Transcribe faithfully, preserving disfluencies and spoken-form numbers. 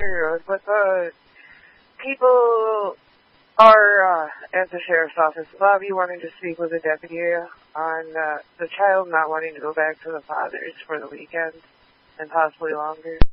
Road, but uh, people are uh, at the sheriff's office lobby wanting to speak with the deputy on uh, the child not wanting to go back to the father's for the weekend and possibly longer.